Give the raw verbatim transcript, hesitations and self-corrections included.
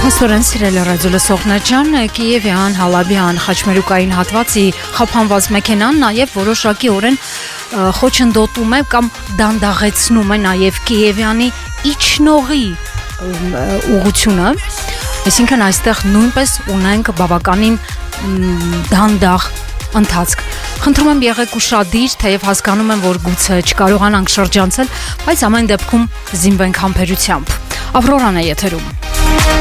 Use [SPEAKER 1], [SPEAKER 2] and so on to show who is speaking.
[SPEAKER 1] Փաստորեն սիրելի ռադիոլսողներ ջան, Կիևյան, Հալաբյան, Խաչմերուկային հատվածի խափանված մեքենան նաև որոշակիորեն խոչընդոտում է կամ դանդաղեցնում է նաև Կիևյանի իջնողի ուղղությունը, այսինքն այստեղ նույնպես ունենք բավականին դանդաղ ընթացք։ Խնդրում եմ եղեք ուշադիր, թեև հասկանում եմ, որ գուցե չկարողանանք շրջանցել, բայց ամեն դեպքում զինվենք համբերությամբ։ Ավրորան է եթերում։